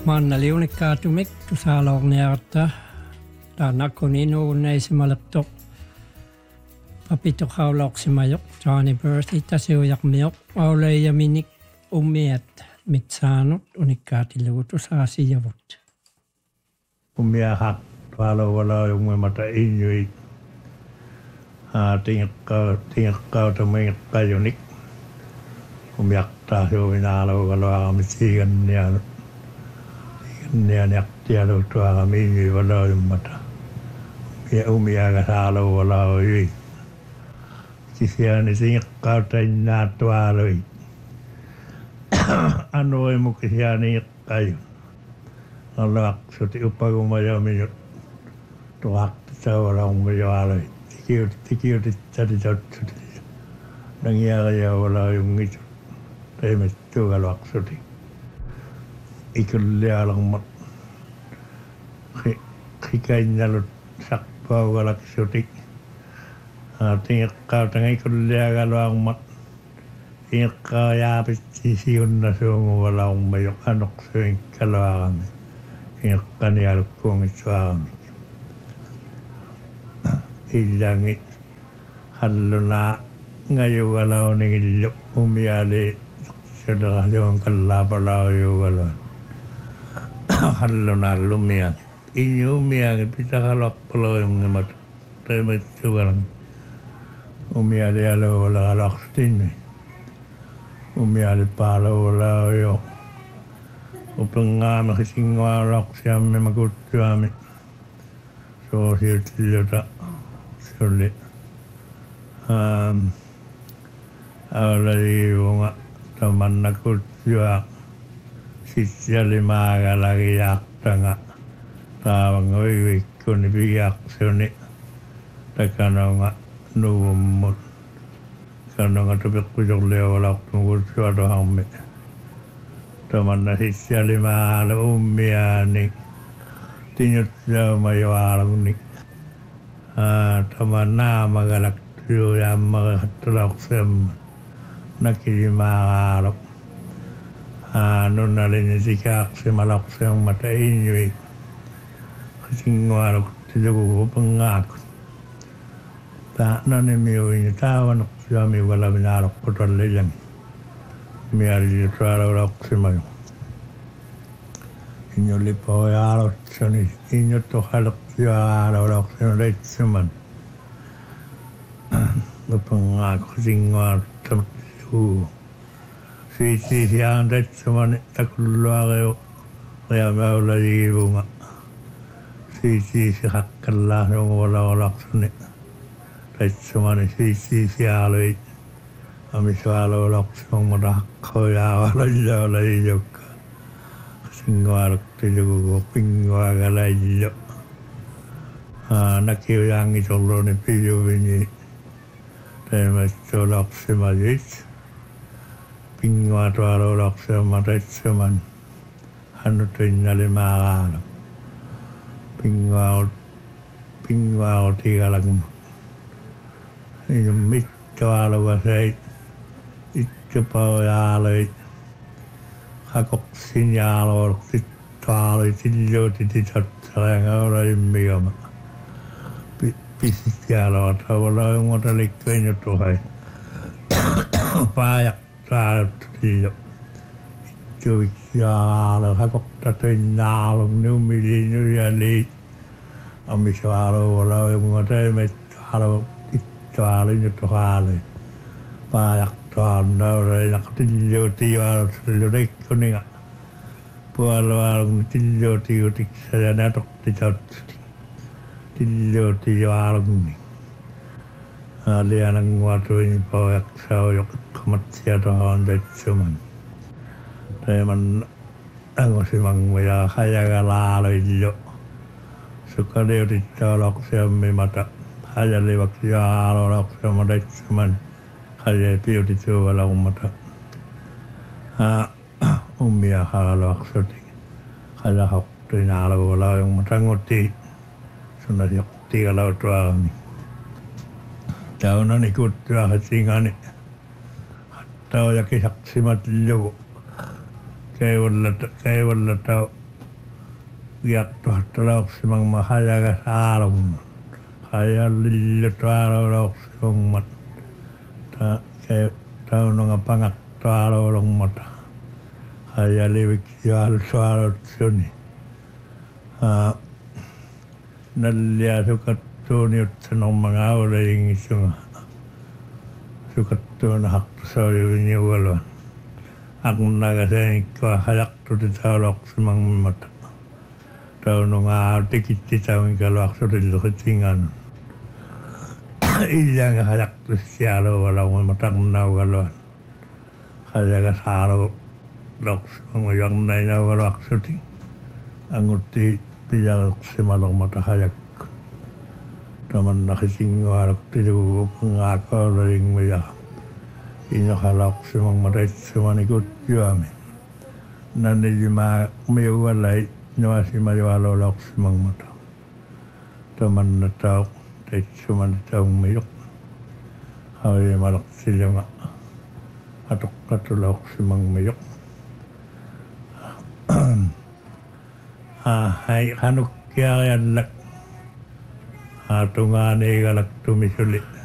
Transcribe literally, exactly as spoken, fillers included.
Manna liunikkaatumek tusaalorniarta taanakkuninu-unnaisimalaptoq papitoqaulorsimajoq Johnny Birthday tasiujaqmijoq auleijaminik ummiat mitsaanut unikkaatilugu tusaasijavut. Ummiahaq tualuwalaujungmimata inyui tingekka tingekkautamiqajunik ummiaqtaasuuvinaaluugaluaramisiigannianut nianiaqtialu tuaramiinyui valaujummata ummiagasaaluwalaujui sisiani tingekkautainnaat tualui anuimukisiani iqqajun alaqsuti upagumajamiyut tuaqtisawalaummajualui tikiut tikiutit tatitotsuti nangiaqajawalaujungitut taimittugaluaqsuti ikullialarmat qikainnalut saqpaugalaksuti tingeqqautanga ikulliagaluarmat iqqaayaapit sisiunnasuunguvalaummajoq anoqsuinkkaluarami iqqanialukkuungitsuarami illangi hallunaa ngayugalaunigilluq umiali sudarajuun kallaapalaujugalaun hallunaallumian inyumiagi pitaqaloqqaloyungimat taimitsugalan umiali aluugalaqartinni umiali paalaugalaujo upengaami qisinguaroqsiammi makuttuami soosiutilluta sulli um aulariivunga tamannakuttua sitsialimaagalagiyaaqtanga taavanguivikkuni pigiaqsuni takanonga nuvummut kanonga tupiqqujorliuvalaqtungutsuatohammi tamanna sitsialimaalu ummiaani tinyutsaumajuaalunni tamannaamagalaktuuyaammagatulaqsemma nakilimaagaalo nunnalini sikaaqsimalaqsemmata inyui qisingualuk tilugugupengaakut taananimiuini taavaneqsiamiugalaminaaloqqutallillangi mialilitualulaqsimaju inyullipoojaalutsuni inyuttuqaleqsiuaalulaqsimuleitsuman upengaak qisingualuttamuu siisiisiaantaitsumani takulluariu riamaulaliivunga siisiisiqaqqallaasuunguvalaulaqsuni taitsumani siisiisiaalui amisualuulaqsimummata haqqojaavalullaulaijukka qisingualuktilugugu pinguagalaillu nakiujaangitorluni piyuvini taimatsuulaqsimajit pinguatualuulaqsimmataitsuman hannutuinnalimaagaalo pinguaut pinguautigalagum inumittualugasait ittupaujaalui qakoqsinjaaluorqsittuaalui tilluutititatsarangaulaimmioma pisiskialuatavalaungutalikkuinnuttuhai paajaq saaruttillu ittuviksiaalu hakoqtatuinnaalum numiliinuyali amisualuuvalaungutaimittualu ittuaaluinnuttuhaalui paajaqtuannaureinaqtilluutijualutillulikkuninga pualuaalum tilluutiutiksajanatortitotsuti tilluutijuaalumni aliananguatuini poojaqsaujoqatqamatsiatohaantaitsuman taiman angusimangmuja hajagalaaluillu sukaliutittaoloqsiammimata hajalivaksiaaloloqsiamataitsuman hajapiutitsuuvalagummata ummiahaaluaqsuti hajahoqtuinaaluuvalaujungmatangutti sunnasiqtigalautuarami taunani kuttuahatsingani hattaujakisaqsimatillugu keivullata keivullata Giattuhattalauksimang mahajaga saalum. Hayallillu tuaroloksimmat. Ta ke taunonga pangak tuarolongmata. Hayalivik jual suarot suni. Nallia sukattuuni utsanong mga aulaying isunga. Sukattuuna haktusawin yuwaluan. Akong nagasanikwa hayaktuti taoloksimang mata. Taunong aatikiti taong ikalwaksutillo kitingan. Iyang hayaktus siyalo walang matang naugaluan. Hayaga saro loksimang uyang na inawalwaksuting. Anguti piyalok simalong matahayak. Taman nakisingwarok tilugo pangakaw laling mayak. Inakalok simang matay sumanikot yuami. Nanilima mayawalay nyawa si mariwalolok simang mata. Taman na tao tay sumanitaong mayok. Haway malak sila nga. Atok katulok simang mayok. Hai kanuk kaya lak atungane galak tumisuli